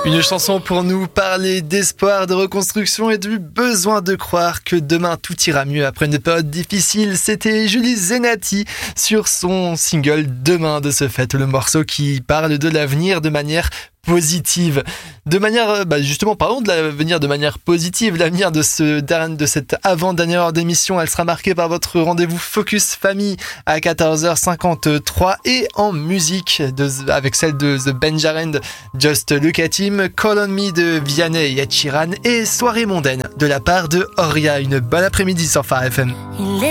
Une chanson pour nous parler d'espoir, de reconstruction et du besoin de croire que demain tout ira mieux après une période difficile. C'était Julie Zenati sur son single Demain. De ce fait, le morceau qui parle de l'avenir de manière positive. De manière, justement, parlons de l'avenir de manière positive. L'avenir de cette avant-dernière heure d'émission, elle sera marquée par votre rendez-vous Focus Famille à 14h53 et en musique avec celle de The Benjarend, Just Look at Him, Call on Me de Vianney et Ed Sheeran et Soirée mondaine de la part de Oria. Une bonne après-midi sur Phare FM.